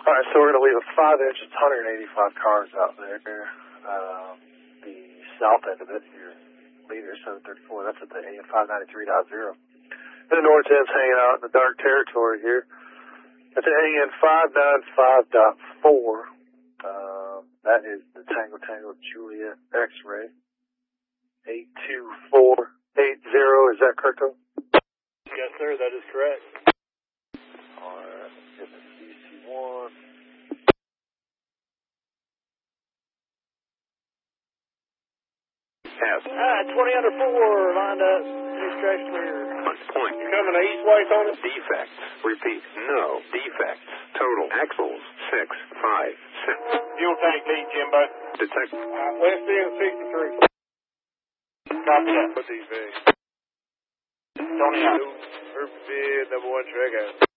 Alright, so we're going to leave a 5-inch, it's 185 cars out there. The south end of it, your leader 734, that's at the AN 593.0. And the north end's hanging out in the dark territory here. That's at AN 595.4. That is the Tango Juliet X-ray. 82480, is that correct? Yes, sir, that is correct. Alright, get the DC1. Pass. 20 under 4, lined up. East track clear. Point. You coming to east way, Tony? Defects. Repeat. No. Defects. Total. Axles. 6, 5, 6. Fuel tank lead, Jimbo. Detect. West end 63. Copy that. What's these things? Tony out. Number 1 track out.